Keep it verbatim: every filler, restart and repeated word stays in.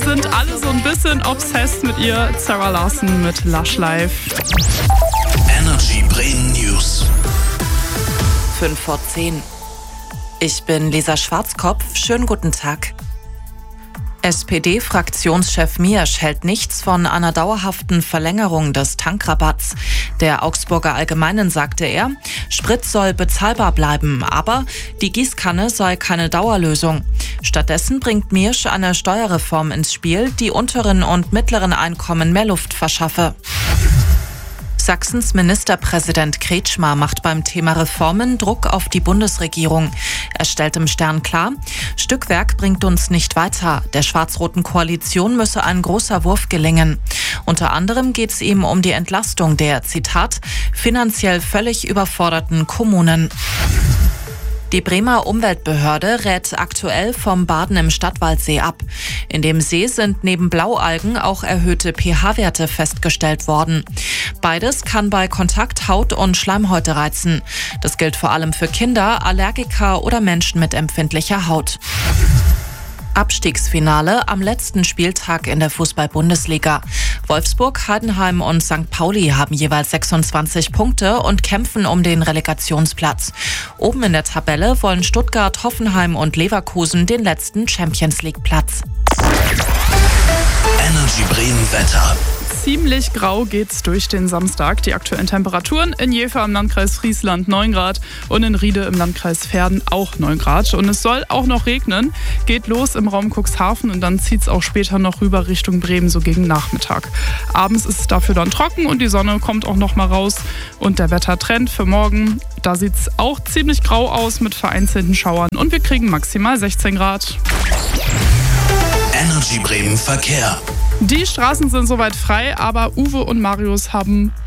sind alle so ein bisschen obsessed mit ihr. Sarah Larson mit Lush Life. Energy Bremen News. fünf vor zehn. Ich bin Lisa Schwarzkopf. Schönen guten Tag. S P D-Fraktionschef Miersch hält nichts von einer dauerhaften Verlängerung des Tankrabatts. Der Augsburger Allgemeinen sagte er, Sprit soll bezahlbar bleiben, aber die Gießkanne sei keine Dauerlösung. Stattdessen bringt Miersch eine Steuerreform ins Spiel, die unteren und mittleren Einkommen mehr Luft verschaffe. Sachsens Ministerpräsident Kretschmer macht beim Thema Reformen Druck auf die Bundesregierung. Er stellt im Stern klar, Stückwerk bringt uns nicht weiter. Der schwarz-roten Koalition müsse ein großer Wurf gelingen. Unter anderem geht es ihm um die Entlastung der, Zitat, finanziell völlig überforderten Kommunen. Die Bremer Umweltbehörde rät aktuell vom Baden im Stadtwaldsee ab. In dem See sind neben Blaualgen auch erhöhte pH-Werte festgestellt worden. Beides kann bei Kontakt Haut und Schleimhäute reizen. Das gilt vor allem für Kinder, Allergiker oder Menschen mit empfindlicher Haut. Abstiegsfinale am letzten Spieltag in der Fußball-Bundesliga. Wolfsburg, Heidenheim und Sankt Pauli haben jeweils sechsundzwanzig Punkte und kämpfen um den Relegationsplatz. Oben in der Tabelle wollen Stuttgart, Hoffenheim und Leverkusen den letzten Champions-League-Platz. Energy Bremen Wetter. Ziemlich grau geht's durch den Samstag. Die aktuellen Temperaturen in Jever im Landkreis Friesland neun Grad und in Riede im Landkreis Verden auch neun Grad. Und es soll auch noch regnen. Geht los im Raum Cuxhaven und dann zieht's auch später noch rüber Richtung Bremen, so gegen Nachmittag. Abends ist es dafür dann trocken und die Sonne kommt auch noch mal raus. Und der Wettertrend für morgen, da sieht's auch ziemlich grau aus mit vereinzelten Schauern. Und wir kriegen maximal sechzehn Grad. Energy Bremen Verkehr. Die Straßen sind soweit frei, aber Uwe und Marius haben